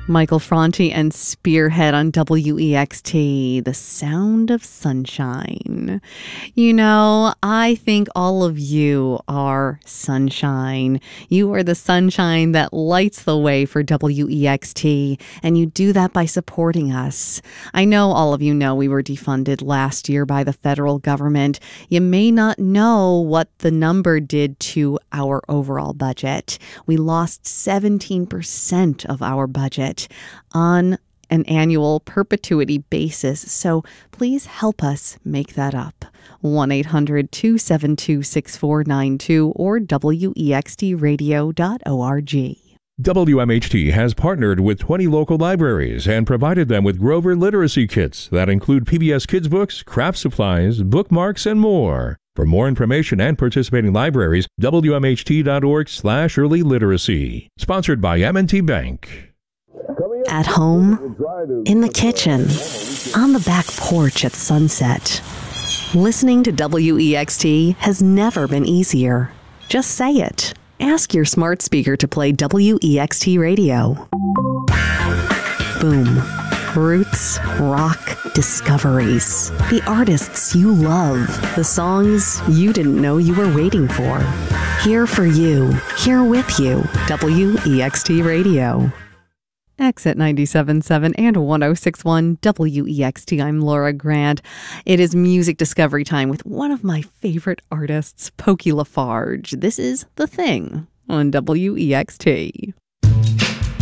Michael Franti and Spearhead on WEXT, the sound of sunshine. You know, I think all of you are sunshine. You are the sunshine that lights the way for WEXT, and you do that by supporting us. I know all of you know we were defunded last year by the federal government. You may not know what the number did to our overall budget. We lost 17% of our budget on an annual perpetuity basis. So please help us make that up. 1-800-272-6492 or wextradio.org. WMHT has partnered with 20 local libraries and provided them with Grover literacy kits that include PBS Kids books, craft supplies, bookmarks, and more. For more information and participating libraries, WMHT.org/early literacy. Sponsored by M&T Bank. At home, in the kitchen, on the back porch at sunset. Listening to WEXT has never been easier. Just say it. Ask your smart speaker to play WEXT radio. Boom. Roots, rock, discoveries. The artists you love. The songs you didn't know you were waiting for. Here for you. Here with you. WEXT radio. Exit 97.7 and 106.1 WEXT. I'm Laura Grant. It is music discovery time with one of my favorite artists, Pokey LaFarge. This is The Thing on WEXT.